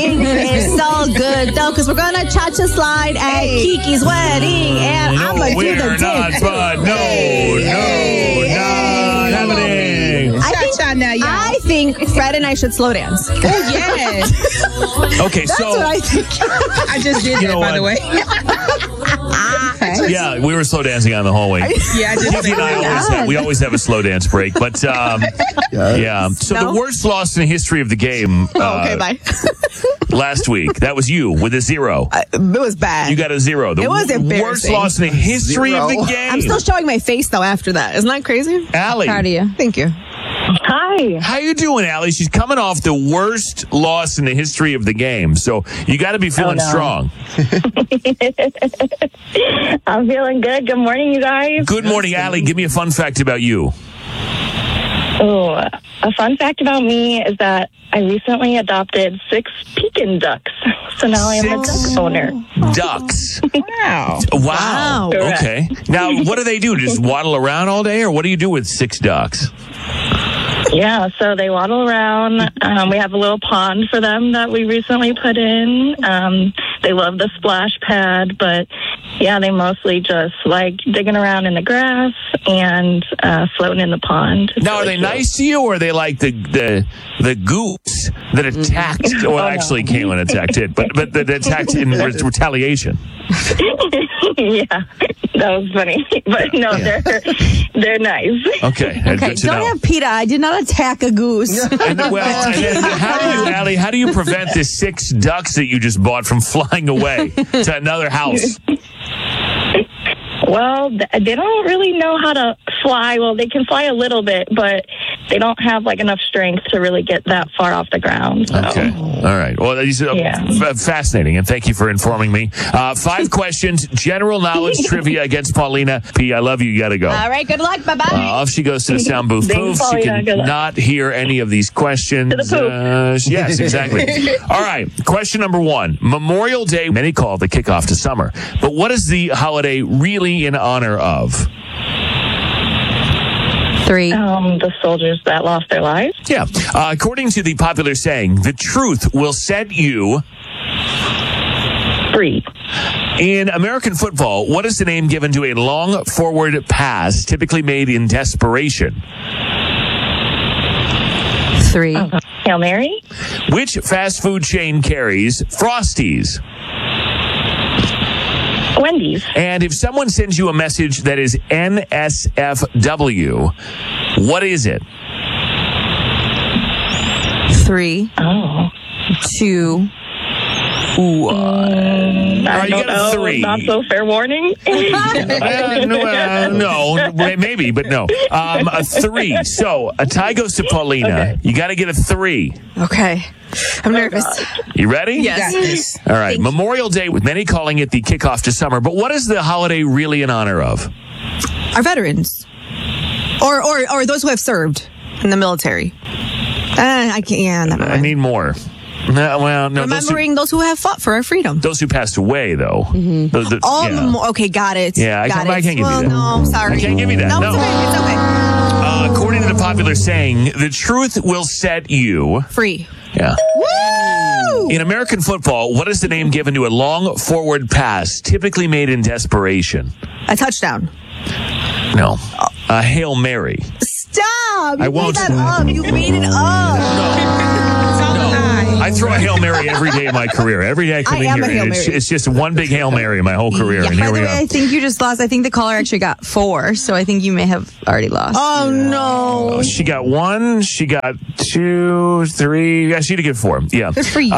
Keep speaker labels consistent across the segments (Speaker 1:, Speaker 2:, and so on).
Speaker 1: It's so good, though, because we're going to cha-cha slide at Kiki's wedding, and I'm going to do the dip.
Speaker 2: Not happening.
Speaker 1: I think Fred and I should slow dance.
Speaker 3: Oh, yes.
Speaker 2: Okay,
Speaker 1: That's what I think.
Speaker 3: I just did that, by the way.
Speaker 2: Yeah, we were slow dancing on the hallway.
Speaker 3: Yeah, I just
Speaker 2: Kiki and I we always have a slow dance break. But, yeah. So the worst loss in the history of the game
Speaker 1: Okay, bye.
Speaker 2: last week, that was you with a 0.
Speaker 1: It was bad.
Speaker 2: You got a 0. The
Speaker 1: It was
Speaker 2: worst
Speaker 1: embarrassing.
Speaker 2: loss in the history of the game.
Speaker 1: I'm still showing my face, though, after that. Isn't that crazy?
Speaker 2: Allie.
Speaker 4: Proud of you.
Speaker 1: Thank you.
Speaker 5: Hi.
Speaker 2: How you doing, Allie? She's coming off the worst loss in the history of the game. So you got to be feeling strong.
Speaker 5: I'm feeling good. Good morning, you guys.
Speaker 2: Good morning, Allie. Give me a fun fact about you.
Speaker 5: Oh, a fun fact about me is that I recently adopted 6 Pekin ducks. So now I am a duck owner.
Speaker 2: Ducks.
Speaker 3: Wow.
Speaker 2: Wow.
Speaker 5: Correct.
Speaker 2: Okay. Now, what do they do? Just waddle around all day, or what do you do with 6 ducks?
Speaker 5: Yeah, so they waddle around. We have a little pond for them that we recently put in. They love the splash pad, but yeah, they mostly just like digging around in the grass and floating in the pond. It's
Speaker 2: Now, are
Speaker 5: really
Speaker 2: they
Speaker 5: cute.
Speaker 2: nice to you, or are they like the goose that attacked? Well, actually, Caitlin attacked it, but that attacked in retaliation.
Speaker 5: Yeah, that was funny. But no, they're nice.
Speaker 2: Okay,
Speaker 1: Okay,
Speaker 2: good to
Speaker 1: don't
Speaker 2: know.
Speaker 1: have PETA. I did not attack a goose.
Speaker 2: And then how do you, Allie? How do you prevent the 6 ducks that you just bought from flying away to another house?
Speaker 5: Well, they don't really know how to fly. Well, they can fly a little bit, but they don't have like enough strength to really get that far off the ground. So.
Speaker 2: Okay. All right. Well, these are fascinating, and thank you for informing me. 5 questions, general knowledge trivia against Paulina. P, I love you. You got to go.
Speaker 1: All right, good luck. Bye-bye.
Speaker 2: Off she goes to the sound booth.
Speaker 5: Thanks,
Speaker 2: Poof. She
Speaker 5: Paulina. Good luck.
Speaker 2: cannot hear any of these questions.
Speaker 5: To the poof.
Speaker 2: Yes, exactly. All right. Question number 1. Memorial Day, many call the kickoff to summer. But what is the holiday really in honor of?
Speaker 4: 3.
Speaker 5: The soldiers that lost their lives.
Speaker 2: Yeah. According to the popular saying, the truth will set you
Speaker 5: Free.
Speaker 2: In American football, what is the name given to a long forward pass typically made in desperation?
Speaker 4: 3.
Speaker 5: Hail Mary.
Speaker 2: Which fast food chain carries Frosties?
Speaker 5: Wendy's.
Speaker 2: And if someone sends you a message that is NSFW, what is it?
Speaker 4: 3.
Speaker 5: Oh.
Speaker 4: 2.
Speaker 5: I
Speaker 2: you
Speaker 5: don't
Speaker 2: got a
Speaker 5: know.
Speaker 2: 3.
Speaker 5: Not so fair warning.
Speaker 2: No, maybe, but no. A 3. So a tie goes to Paulina.
Speaker 5: Okay.
Speaker 2: You got to get a 3.
Speaker 4: Okay. I'm nervous.
Speaker 2: You ready?
Speaker 4: Yes.
Speaker 2: All right. Memorial Day, with many calling it the kickoff to summer. But what is the holiday really in honor of?
Speaker 1: Our veterans. Or those who have served in the military. I can't, never
Speaker 2: I
Speaker 1: mind.
Speaker 2: need more. No,
Speaker 1: Remembering those who have fought for our freedom.
Speaker 2: those who passed away, though.
Speaker 1: Okay, got it.
Speaker 2: Yeah, I
Speaker 1: got
Speaker 2: can't give you that.
Speaker 1: No, I'm sorry.
Speaker 2: I can't give you that.
Speaker 1: No,
Speaker 2: No.
Speaker 1: it's okay.
Speaker 2: According to the popular saying, the truth will set you.
Speaker 1: Free.
Speaker 2: Yeah.
Speaker 1: Woo!
Speaker 2: In American football, what is the name given to a long forward pass typically made in desperation?
Speaker 1: A touchdown.
Speaker 2: No. A Hail Mary.
Speaker 1: Stop! You
Speaker 2: I won't.
Speaker 1: made that up. You made it up.
Speaker 2: I throw a Hail Mary every day of my career. Every day I come
Speaker 1: I
Speaker 2: in
Speaker 1: am
Speaker 2: here,
Speaker 1: a Hail
Speaker 2: and
Speaker 1: Mary.
Speaker 2: it's just one big Hail Mary my whole career. And
Speaker 4: By
Speaker 2: here
Speaker 4: the
Speaker 2: we
Speaker 4: way,
Speaker 2: are.
Speaker 4: I think you just lost. I think the caller actually got 4, so I think you may have already lost.
Speaker 1: Oh, no.
Speaker 2: She got 1. She got 2, 3. Yeah, she did get 4. Yeah.
Speaker 1: Good for you.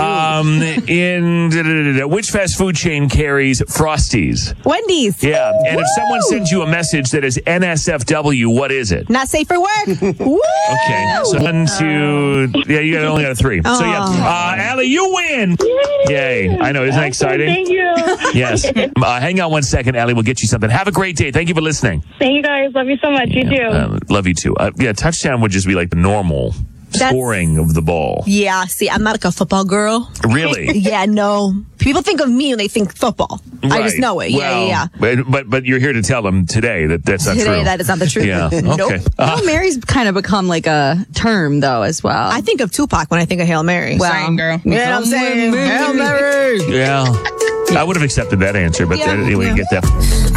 Speaker 2: Which fast food chain carries Frosties?
Speaker 1: Wendy's.
Speaker 2: Yeah. And if
Speaker 1: Woo!
Speaker 2: someone sends you a message that is NSFW, what is it?
Speaker 1: Not safe for work. Woo!
Speaker 2: Okay. So 1, 2. Yeah, you only got a 3. So yeah. Allie, you win. Yay. I know. Isn't that exciting?
Speaker 5: Thank you.
Speaker 2: Yes. Hang on 1 second, Allie. We'll get you something. Have a great day. Thank you for listening.
Speaker 5: Thank you guys. Love you so much. You too.
Speaker 2: Love you too. Touchdown would just be like the normal scoring of the ball.
Speaker 1: Yeah, see, I'm not like a football girl.
Speaker 2: Really?
Speaker 1: Yeah, no. People think of me when they think football. I just know it.
Speaker 2: Well,
Speaker 1: Yeah.
Speaker 2: But you're here to tell them today that that's not true.
Speaker 1: Today, that is not the truth.
Speaker 2: Yeah. Okay.
Speaker 1: Nope.
Speaker 4: Hail Mary's kind of become like a term, though, as well.
Speaker 1: I think of Tupac when I think of Hail Mary.
Speaker 3: Same, girl.
Speaker 1: You know what I'm saying? Hail Mary.
Speaker 2: Yeah. I would have accepted that answer, but anyway, you get that.